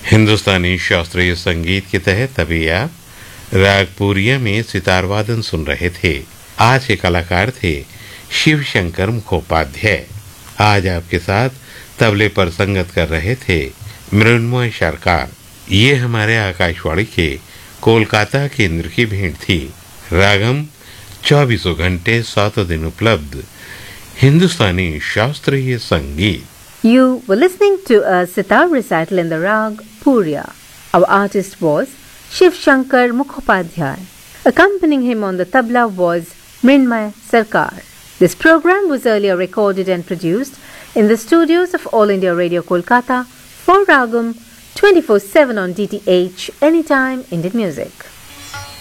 हिंदुस्तानी शास्त्रीय संगीत के तहत अभी आप राग पूरिया में सितार वादन सुन रहे थे। आज के कलाकार थे शिव शंकर मुखोपाध्याय। आज आपके साथ तबले पर संगत कर रहे थे मृण्मय सरकार। ये हमारे आकाशवाणी के कोलकाता केंद्र की भेंट थी। रागम 24 घंटे 7 दिन उपलब्ध हिंदुस्तानी शास्त्रीय संगीत। You were listening to a sitar recital in the rag Puriya. Our artist was Shiv Shankar Mukhopadhyay. Accompanying him on the tabla was Mrinmay Sarkar. This program was earlier recorded and produced in the studios of All India Radio Kolkata for Ragam 24/7 on DTH Anytime Indian Music.